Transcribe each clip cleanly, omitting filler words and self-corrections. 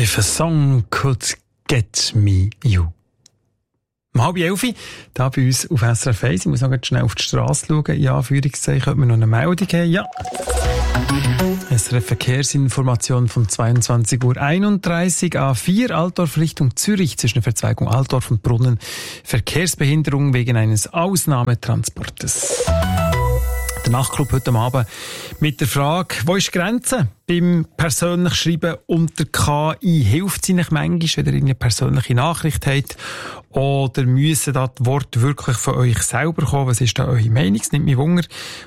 If a song could get me, you. Um 10:30, da bei uns auf SRF 1. Ich muss noch schnell auf die Straße schauen. In Anführungszeichen, ob wir noch eine Meldung haben. Ja. SRF Verkehrsinformation von 22:31 Uhr. A4 Altdorf Richtung Zürich zwischen der Verzweigung Altdorf und Brunnen. Verkehrsbehinderung wegen eines Ausnahmetransportes. Der Nachtclub heute Abend mit der Frage, wo ist die Grenze beim persönlich Schreiben unter KI? Hilft es Ihnen manchmal, wenn ihr eine persönliche Nachricht habt? Oder müssen da die Worte wirklich von euch selber kommen? Was ist da eure Meinung? Es nimmt mich Wunder.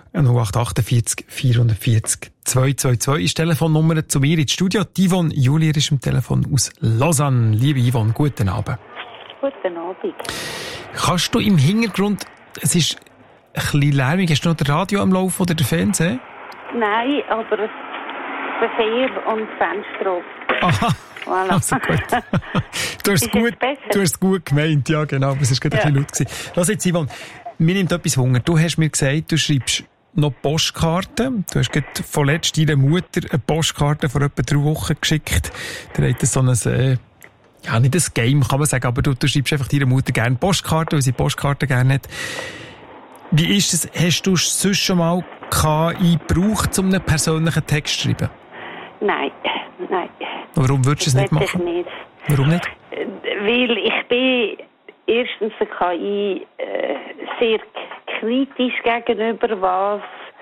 0848 440 222 ist die Telefonnummer zu mir ins Studio. Die Yvonne Julier ist am Telefon aus Lausanne. Liebe Yvonne, guten Abend. Guten Abend. Kannst du im Hintergrund, es ist ein bisschen lärmig, hast du noch das Radio am Laufen oder den Fernseher? Nein, aber Verkehr und Fenster auf. Aha, Voilà. also gut. Du hast es gut gemeint, ja genau, aber es war gerade ein bisschen laut gewesen. Lass jetzt, Yvonne, mir nimmt etwas Hunger. Du hast mir gesagt, du schreibst noch Postkarten. Du hast gerade vorletzt deiner Mutter eine Postkarte vor etwa 3 Wochen geschickt. Der hat so ein, ja nicht ein Game, kann man sagen, aber du schreibst einfach deiner Mutter gerne Postkarten, weil sie Postkarten gerne hat. Wie ist es? Hast du sonst schon mal KI gebraucht, um einen persönlichen Text zu schreiben? Nein. Warum würdest du es nicht machen? Nicht. Warum nicht? Weil ich bin erstens der KI sehr kritisch gegenüber, was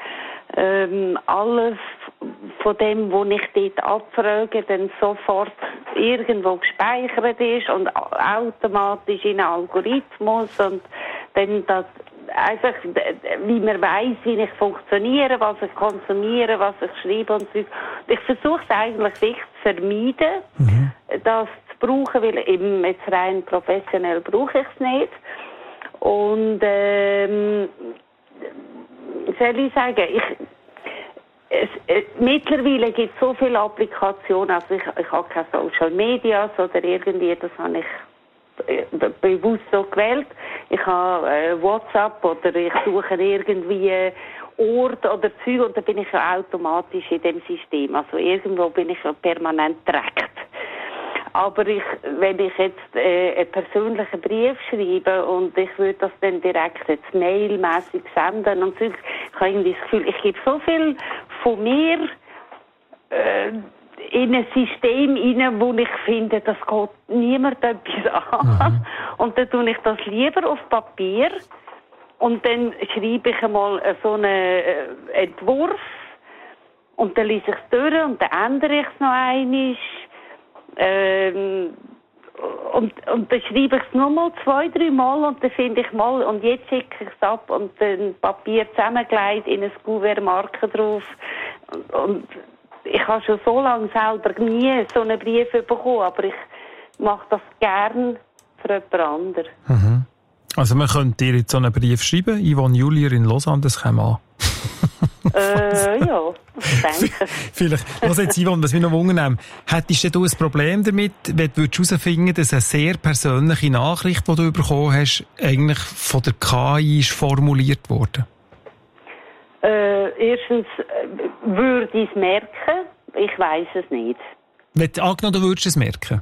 alles von dem, was ich dort abfrage, dann sofort irgendwo gespeichert ist und automatisch in einen Algorithmus und dann das einfach, wie man weiss, wie ich funktioniere, was ich konsumiere, was ich schreibe und so. Ich versuche es eigentlich wirklich zu vermeiden, das zu brauchen, weil eben jetzt rein professionell brauche ich es nicht. Und soll ich sagen, mittlerweile gibt es so viele Applikationen, also ich habe keine Social Medias oder irgendwie, das habe ich bewusst so gewählt. Ich habe WhatsApp oder ich suche irgendwie Ort oder Zeug und dann bin ich ja automatisch in dem System. Also irgendwo bin ich ja permanent direkt. Aber wenn ich jetzt einen persönlichen Brief schreibe und ich würde das dann direkt jetzt mailmässig senden und so, ich habe irgendwie das Gefühl, ich gebe so viel von mir in ein System rein, wo ich finde, das geht niemand etwas an. Und dann tue ich das lieber auf Papier und dann schreibe ich einmal so einen Entwurf und dann lese ich es durch und dann ändere ich es noch einmal. Und dann schreibe ich es nur mal 2-3 Mal und dann finde ich mal und jetzt schicke ich es ab und dann Papier zusammengelegt in ein Kuvert, Marke drauf und ich habe schon so lange selber nie so einen Brief bekommen, aber ich mache das gern für jemand anderen. Also man könnte dir jetzt so einen Brief schreiben, Yvonne Julier in Lausanne, das käme an. Ja, ich denke. Vielleicht. Lass jetzt, Yvonne, was mich noch wundern, hättest du ein Problem damit, wenn du herausfinden, dass eine sehr persönliche Nachricht, die du bekommen hast, eigentlich von der KI ist formuliert worden? Erstens würde ich es merken, ich weiss es nicht. Angenommen, du würdest es merken?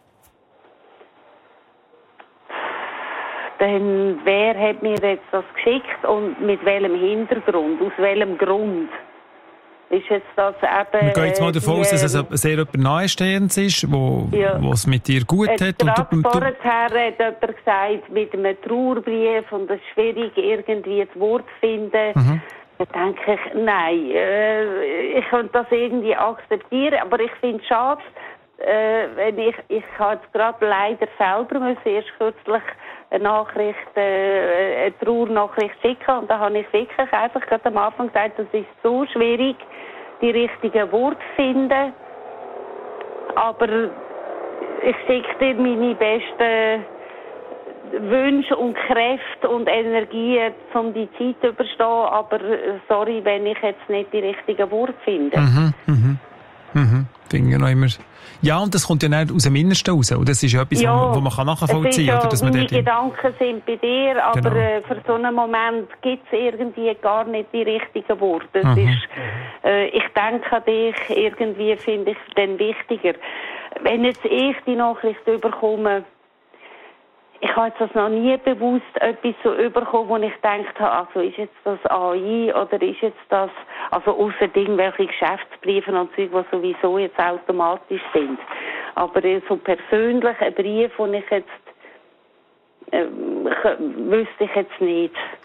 Dann wer hat mir jetzt das geschickt und mit welchem Hintergrund, aus welchem Grund? Ist jetzt das eben... Wir gehen jetzt mal davon aus, dass es sehr jemand Nahestehendes ist, wo es mit dir gut hat. Und vorher hat jemand gesagt, mit einem Trauerbrief und es ist schwierig, irgendwie das Wort zu finden. Da denke ich, nein, ich könnte das irgendwie akzeptieren, aber ich finde es schade, wenn ich habe jetzt gerade leider selber müssen erst kürzlich eine Trauernachricht schicken und da habe ich wirklich einfach gerade am Anfang gesagt, das ist so schwierig, die richtigen Worte zu finden, aber ich schicke dir meine besten Wünsche und Kräfte und Energien, um die Zeit zu überstehen, aber sorry, wenn ich jetzt nicht die richtigen Worte finde. Finde ich noch immer. Ja, und das kommt ja nicht aus dem Innersten raus. Und das ist ja etwas, wo man nachvollziehen kann. Ja, meine Gedanken sind bei dir, aber für so einen Moment gibt es irgendwie gar nicht die richtigen Worte. Das ist, ich denke an dich, irgendwie finde ich es dann wichtiger. wenn jetzt ich die Nachricht bekomme, ich habe jetzt das noch nie bewusst etwas so bekommen, wo ich gedacht habe, also ist jetzt das AI oder ist jetzt das, also ausser irgendwelche Geschäftsbriefe und Zeug, die sowieso jetzt automatisch sind. Aber so persönlich ein Brief, den ich jetzt wüsste ich jetzt nicht.